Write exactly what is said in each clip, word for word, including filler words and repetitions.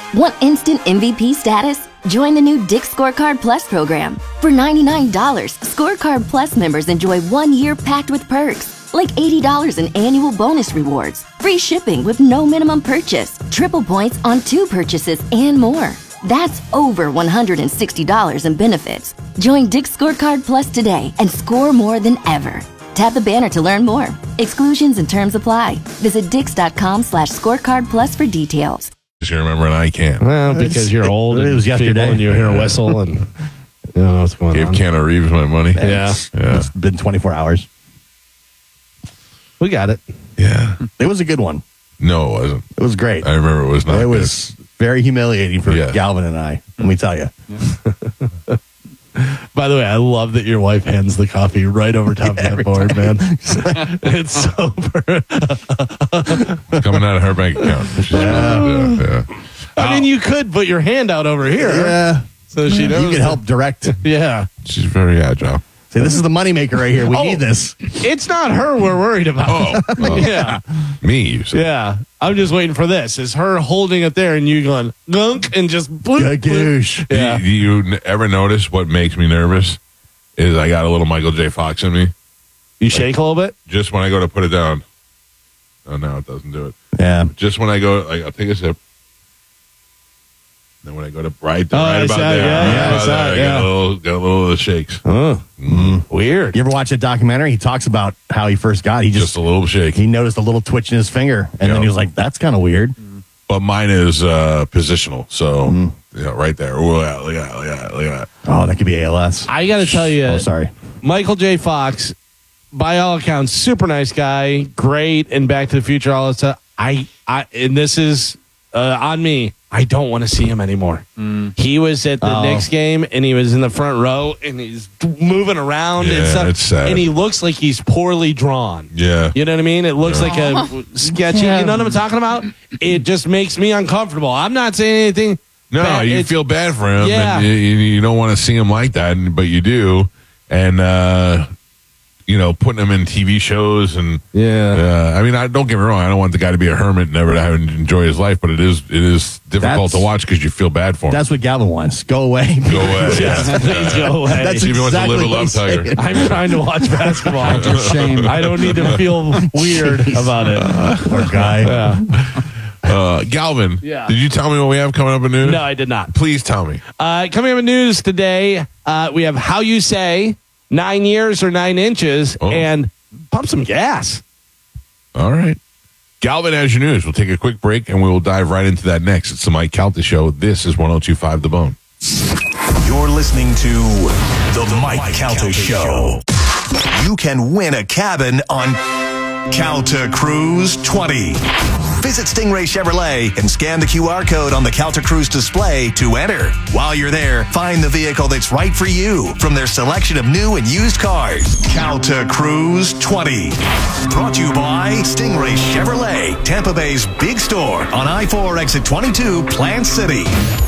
Want instant M V P status? Join the new Dick's Scorecard Plus program. For ninety-nine dollars, Scorecard Plus members enjoy one year packed with perks, like eighty dollars in annual bonus rewards, free shipping with no minimum purchase, triple points on two purchases, and more. That's over one hundred sixty dollars in benefits. Join Dick's Scorecard Plus today and score more than ever. Tap the banner to learn more. Exclusions and terms apply. Visit dix.com slash scorecard plus for details. You remember and I can't. Well, because you're old. It was yesterday. And you hear a whistle and you don't know what's going Gave on. Keanu Reeves my money. Yeah. Yeah. It's been twenty-four hours. We got it. Yeah. It was a good one. No, it wasn't. It was great. I remember it was not It was very humiliating for Yeah. Galvin and I, let me tell you. By the way, I love that your wife hands the coffee right over top Yeah, of every that board, man. It's so good. Coming out of her bank account. She's yeah. yeah. I mean, you could put your hand out over here. Yeah. So she knows. You can that- help direct. Yeah. She's very agile. Say, this is the moneymaker right here. We Oh. need this. It's not her we're worried about. Oh, oh. Yeah. Me, you said. Yeah. I'm just waiting for this. Is her holding it there and you going gunk and just bloop, bloop. Gagoosh. Yeah. Do you, do you ever notice what makes me nervous? Is I got a little Michael J. Fox in me. You shake a little bit? Just when I go to put it down. Oh, no, it doesn't do it. Yeah. Just when I go, like, I'll take a sip. Then when I go to right, Oh, right I about saw it. there, Yeah, right yeah, I about saw there, it, I yeah. got a little, got a little of the shakes. Oh. Weird. You ever watch that documentary? He talks about how he first got. He Just just, a little shake. he noticed a little twitch in his finger, and Yeah. then he was like, "That's kind of weird." But mine is uh, positional. So, Mm-hmm. yeah, right there. Ooh, yeah, look at that, look at that, look at that. Oh, that could be A L S. I got to tell you, Oh, sorry. Michael J. Fox, by all accounts, super nice guy, great, and Back to the Future, all that stuff. I, I, and this is uh, on me. I don't want to see him anymore. He was at the Oh. Knicks game, and he was in the front row, and he's moving around and Yeah, stuff. it's sad. And he looks like he's poorly drawn. Yeah. You know what I mean? It looks like a sketchy. Yeah. You know what I'm talking about? It just makes me uncomfortable. I'm not saying anything. No, bad. you It's- feel bad for him. Yeah. And you, you don't want to see him like that, and- but you do. And, uh, you know, putting him in T V shows and Yeah. uh, I mean, I don't get me wrong. I don't want the guy to be a hermit and never to have to enjoy his life, but it is it is difficult That's- to watch because you feel bad for him. That's what Galvin wants. Go away. Go away. Yeah. Please go away. That's He wants to live a exactly what love he's tiger. saying. I'm trying to watch basketball. Shame. I don't need to feel weird about it. Poor guy. Yeah. Uh, Galvin, Yeah. did you tell me what we have coming up in news? No, I did not. Please tell me. Uh, coming up in news today, uh, we have How You Say, Nine Years or Nine Inches, Oh. and Pump Some Gas. All right. Galvin has your news. We'll take a quick break and we will dive right into that next. It's the Mike Calta Show. This is one oh two point five The Bone. You're listening to The Mike, Mike Calta, Show. You can win a cabin on Calta Cruise twenty. Visit Stingray Chevrolet and scan the Q R code on the Calta Cruise display to enter. While you're there, find the vehicle that's right for you from their selection of new and used cars. Calta Cruise twenty. Brought to you by Stingray Chevrolet, Tampa Bay's big store on I four exit twenty-two, Plant City.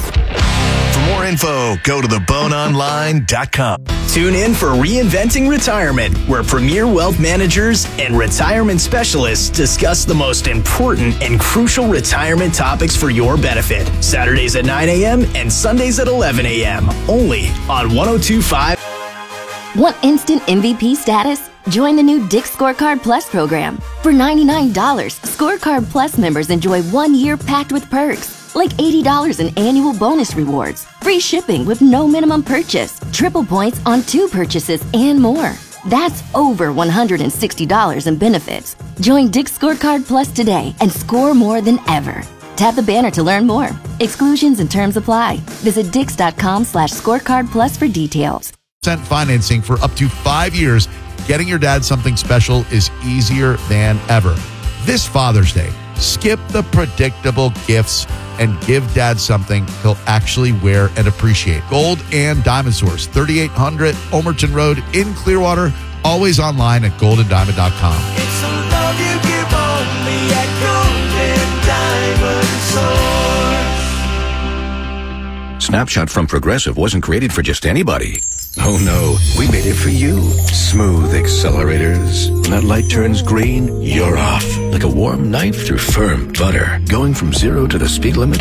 For more info, go to the bone online dot com. Tune in for Reinventing Retirement, where premier wealth managers and retirement specialists discuss the most important and crucial retirement topics for your benefit. Saturdays at nine a.m. and Sundays at eleven a.m. Only on one oh two point five. Want instant M V P status? Join the new Dick's Scorecard Plus program. For ninety-nine dollars, Scorecard Plus members enjoy one year packed with perks, like eighty dollars in annual bonus rewards, free shipping with no minimum purchase, triple points on two purchases, and more. That's over one hundred sixty dollars in benefits. Join Dick's Scorecard Plus today and score more than ever. Tap the banner to learn more. Exclusions and terms apply. Visit dix.com slash scorecard plus for details. Financing for up to five years. Getting your dad something special is easier than ever. This Father's Day, skip the predictable gifts and give dad something he'll actually wear and appreciate. Gold and Diamond Source, thirty-eight hundred Omerton Road in Clearwater. Always online at gold and diamond dot com. It's some love you give only at Gold and Diamond Source. Snapshot from Progressive wasn't created for just anybody. Oh no, we made it for you. Smooth accelerators. When that light turns green, you're off. Like a warm knife through firm butter. Going from zero to the speed limit